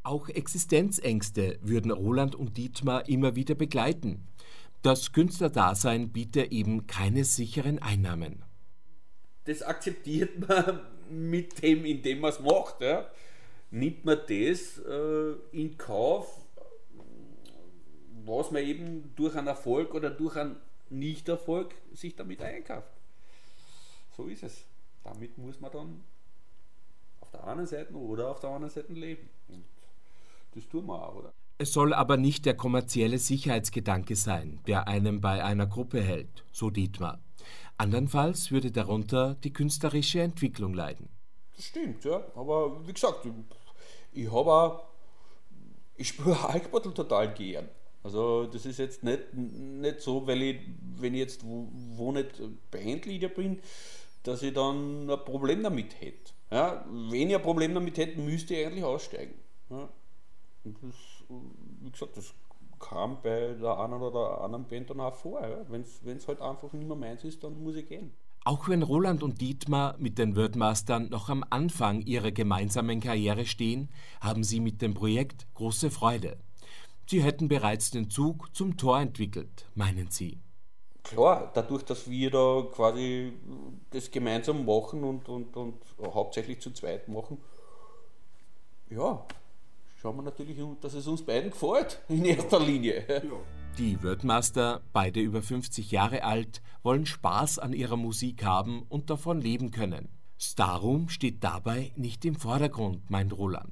Auch Existenzängste würden Roland und Dietmar immer wieder begleiten. Das Künstlerdasein biete eben keine sicheren Einnahmen. Das akzeptiert man mit dem, indem man es macht. Ja. Nimmt man das in Kauf, was man eben durch einen Erfolg oder durch einen Nichterfolg sich damit einkauft. So ist es. Damit muss man dann auf der einen Seite oder auf der anderen Seite leben. Und das tun wir auch, oder? Es soll aber nicht der kommerzielle Sicherheitsgedanke sein, der einen bei einer Gruppe hält, so Dietmar. Andernfalls würde darunter die künstlerische Entwicklung leiden. Das stimmt, ja. Aber wie gesagt, ich habe auch, ich spiele Halkbottel total gern. Also das ist jetzt nicht so, weil ich, wenn ich jetzt wo nicht Bandleader bin, dass ich dann ein Problem damit hätte. Ja, wenn ich ein Problem damit hätte, müsste ich eigentlich aussteigen. Ja. Und das, wie gesagt, das kam bei der einen oder der anderen Band dann auch vor. Ja. Wenn es halt einfach nicht mehr meins ist, dann muss ich gehen. Auch wenn Roland und Dietmar mit den Wordmastern noch am Anfang ihrer gemeinsamen Karriere stehen, haben sie mit dem Projekt große Freude. Sie hätten bereits den Zug zum Tor entwickelt, meinen sie. Klar, dadurch, dass wir da quasi das gemeinsam machen und hauptsächlich zu zweit machen, ja, schauen wir natürlich, dass es uns beiden gefällt, in erster Linie. Ja. Die Wordmaster, beide über 50 Jahre alt, wollen Spaß an ihrer Musik haben und davon leben können. Starum steht dabei nicht im Vordergrund, meint Roland.